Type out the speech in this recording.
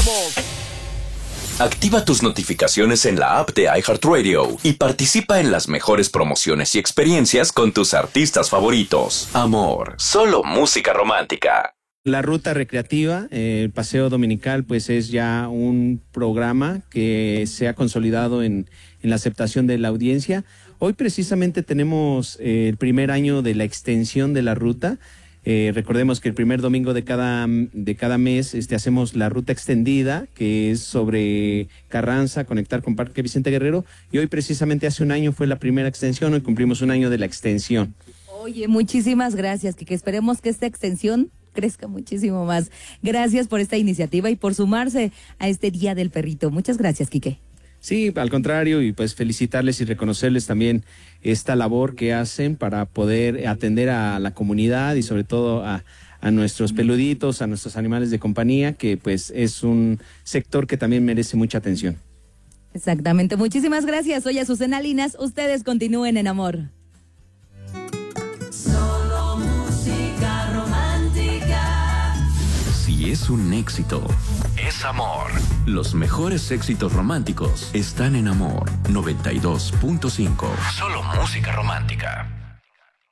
Activa tus notificaciones en la app de iHeartRadio y participa en las mejores promociones y experiencias con tus artistas favoritos. Amor, solo música romántica. La ruta recreativa, el paseo dominical, pues es ya un programa que se ha consolidado en la aceptación de la audiencia. Hoy precisamente tenemos el primer año de la extensión de la ruta. Recordemos que el primer domingo de cada mes hacemos la ruta extendida, que es sobre Carranza, conectar con Parque Vicente Guerrero, y hoy precisamente hace un año fue la primera extensión, hoy cumplimos un año de la extensión. Oye, muchísimas gracias, Quique. Esperemos que esta extensión crezca muchísimo más. Gracias por esta iniciativa y por sumarse a este Día del Perrito. Muchas gracias, Quique. Sí, al contrario, y pues felicitarles y reconocerles también esta labor que hacen para poder atender a la comunidad y sobre todo a nuestros peluditos, a nuestros animales de compañía, que pues es un sector que también merece mucha atención. Exactamente, muchísimas gracias. Soy Azucena Linas, ustedes continúen en amor. Solo música romántica. Si es un éxito, es amor. Los mejores éxitos románticos están en Amor 92.5. Solo música romántica.